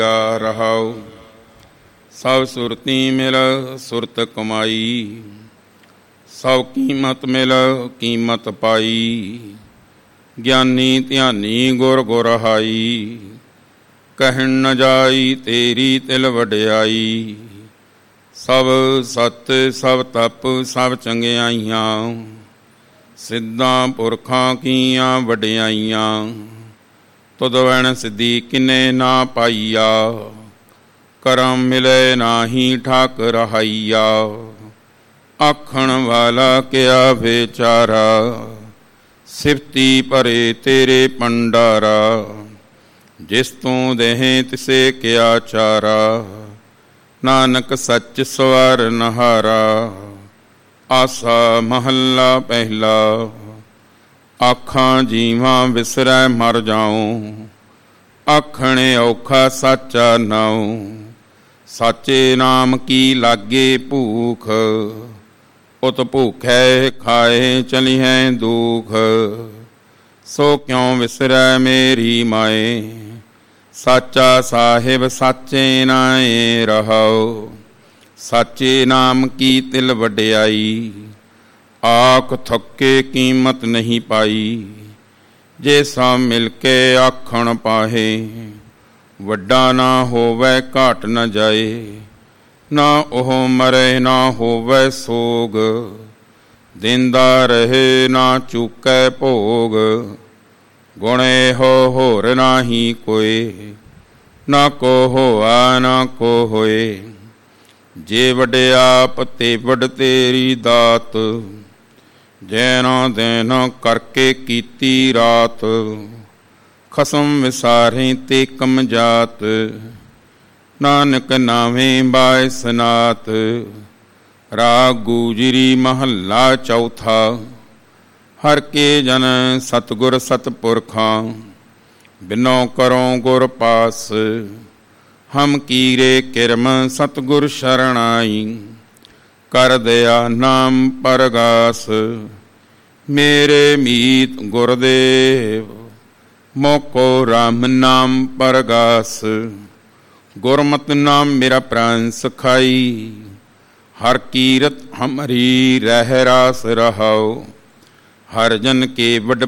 ਰਹਾਉ। ਸਭ ਸੁਰਤੀ ਮਿਲ ਸੁਰਤ ਕਮਾਈ, ਸਭ ਕੀਮਤ ਮਿਲ ਕੀਮਤ ਪਾਈ। ਗਿਆਨੀ ਧਿਆਨੀ ਗੁਰ ਗੁਰ ਹਾਈ, ਕਹਿਣ ਨ ਜਾਈ ਤੇਰੀ ਤਿਲ ਵਡਿਆਈ। ਸਭ ਸਤ ਸਭ ਤਪ ਸਭ ਚੰਗਿਆਈਆਂ, ਸਿੱਧਾਂ ਪੁਰਖਾਂ ਕੀਆਂ ਵਡਿਆਈਆਂ। ਤੁਧ ਵੈਣ ਸਿੱਧੀ ਕਿਨੇ ਨਾ ਪਾਈਆ, ਕਰਮ ਮਿਲੇ ਨਾਹੀ ਠਾਕ ਰਹਾਈਆ। ਆਖਣ ਵਾਲਾ ਕਿਆ ਵਿਚਾਰਾ, ਸਿਫਤੀ ਭਰੇ ਤੇਰੇ ਭੰਡਾਰਾ। ਜਿਸ ਤੂੰ ਦੇਹੇ ਤਿਸੇ ਕਿਆ ਚਾਰਾ, ਨਾਨਕ ਸੱਚ ਸਵਾਰ ਨਹਾਰਾ। ਆਸਾ ਮਹੱਲਾ ਪਹਿਲਾ। ਆਖਾਂ ਜੀਵਾਂ ਵਿਸਰੈ ਮਰ ਜਾਉ, ਆਖਣੇ ਔਖਾ ਸਾਚਾ ਨਾਉ। ਸਾਚੇ ਨਾਮ ਕੀ ਲਾਗੇ ਭੂਖ, ਉਤ ਭੂਖੈ ਖਾਏ ਚਲਿਹੈ ਦੁਖ। ਸੋ ਕਿਉ ਵਿਸਰੈ ਮੇਰੀ ਮਾਏ, ਸਾਚਾ ਸਾਹਿਬ ਸਾਚੇ ਨਾਏ ਰਹਾਉ। ਸਾਚੇ ਨਾਮ ਕੀ ਤਿਲ ਵਡਿਆਈ, ਆਖ ਥੱਕੇ ਕੀਮਤ ਨਹੀਂ ਪਾਈ। ਜੇ ਸਭ ਮਿਲ ਕੇ ਆਖਣ ਪਾਹੇ, ਵੱਡਾ ਨਾ ਹੋਵੇ ਘਾਟ ਨ ਜਾਏ। ਨਾ ਉਹ ਮਰੇ ਨਾ ਹੋਵੇ ਸੋਗ, ਦਿੰਦਾ ਰਹੇ ਨਾ ਚੁੱਕੈ ਭੋਗ। ਗੁਣੇ ਹੋ ਹੋਰ ਨਾਹੀ ਕੋਇ, ਨਾ ਕੋ ਹੋਆ ਨਾ ਕੋ ਹੋਏ। ਜੇ ਵਡਿਆਪ ਤੇ ਵਡ ਤੇਰੀ ਦਾਤ, ਜੈਨੋ ਦੇਨ ਕਰਕੇ ਕੀਤੀ ਰਾਤ। ਖਸਮ ਵਿਸਾਰੇ ਤੇ ਕਮ ਜਾਤ, ਨਾਨਕ ਨਾਵੇਂ ਬਾਇ ਸਨਾਤ। ਰਾਗ ਗੂਜਰੀ ਮਹੱਲਾ ਚੌਥਾ। ਹਰ ਕੇ ਜਨ ਸਤਿਗੁਰ ਸਤਿਪੁਰਖਾਂ, ਬਿਨੋ ਕਰੋ ਗੁਰ ਪਾਸ। ਹਮ ਕੀਰੇ ਕਿਰਮ ਸਤਿਗੁਰ ਸ਼ਰਣਾਈ, ਕਰ ਦਇਆ ਨਾਮ ਪਰਗਾਸ। ਮੇਰੇ ਮੀਤ ਗੁਰਦੇਵ, ਮੋਕੋ ਰਾਮ ਨਾਮ ਪਰਗਾਸ। ਗੁਰਮਤਿ ਨਾਮ ਮੇਰਾ ਪ੍ਰਾਨ ਸਖਾਈ, ਹਰ ਕੀਰਤ ਹਮਰੀ ਰਹਿ ਰਾਸ ਰਹਾਉ। ਹਰ ਜਨ ਕੇ ਵਡ